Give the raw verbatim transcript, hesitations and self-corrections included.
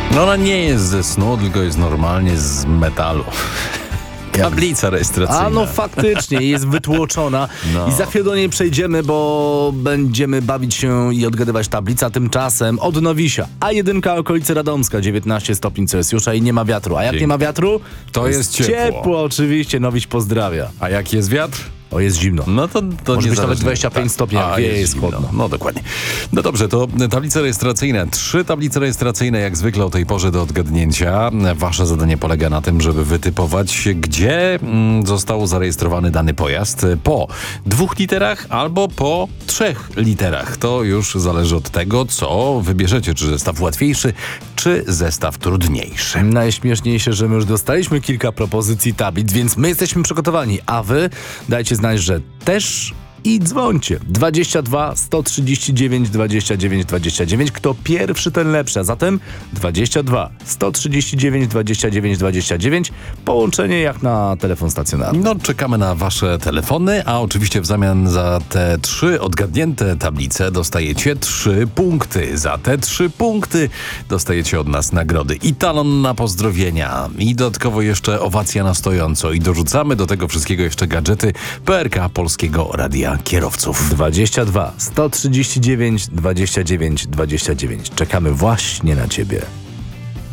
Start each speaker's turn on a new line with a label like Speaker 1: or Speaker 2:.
Speaker 1: No ona nie jest ze snu, tylko jest normalnie z metalu. Tablica rejestracyjna.
Speaker 2: A no faktycznie, jest wytłoczona
Speaker 1: No.
Speaker 2: i za chwilę do niej przejdziemy, bo będziemy bawić się i odgadywać tablica. Tymczasem od Nowisia, a jedynka okolice Radomska, dziewiętnaście stopni Celsjusza i nie ma wiatru. A jak
Speaker 1: Dzięki.
Speaker 2: nie ma wiatru?
Speaker 1: To jest ciepło.
Speaker 2: Ciepło oczywiście, Nowiś pozdrawia.
Speaker 1: A jaki jest wiatr?
Speaker 2: O, jest zimno.
Speaker 1: No to, to
Speaker 2: Może być nawet
Speaker 1: niezależnie.
Speaker 2: dwadzieścia pięć stopni, jak
Speaker 1: A,
Speaker 2: wieje, jest
Speaker 1: zimno.
Speaker 2: chłodno.
Speaker 1: No dokładnie. No dobrze, to tablice rejestracyjne. Trzy tablice rejestracyjne jak zwykle o tej porze do odgadnięcia. Wasze zadanie polega na tym, żeby wytypować, gdzie mm, został zarejestrowany dany pojazd po dwóch literach albo po trzech literach. To już zależy od tego, co wybierzecie, czy zestaw łatwiejszy, czy zestaw trudniejszy.
Speaker 2: Najśmieszniejsze, że my już dostaliśmy kilka propozycji tablic, więc my jesteśmy przygotowani, a wy dajcie znać, że też i dzwońcie. dwadzieścia dwa sto trzydzieści dziewięć dwadzieścia dziewięć dwadzieścia dziewięć. Kto pierwszy, ten lepszy. A zatem dwadzieścia dwa sto trzydzieści dziewięć dwadzieścia dziewięć dwadzieścia dziewięć. Połączenie jak na telefon stacjonarny.
Speaker 1: No, czekamy na wasze telefony, a oczywiście w zamian za te trzy odgadnięte tablice dostajecie trzy punkty. Za te trzy punkty dostajecie od nas nagrody i talon na pozdrowienia, i dodatkowo jeszcze owacja na stojąco, i dorzucamy do tego wszystkiego jeszcze gadżety P R K Polskiego Radia Kierowców.
Speaker 2: dwadzieścia dwa sto trzydzieści dziewięć dwadzieścia dziewięć dwadzieścia dziewięć. Czekamy właśnie na ciebie.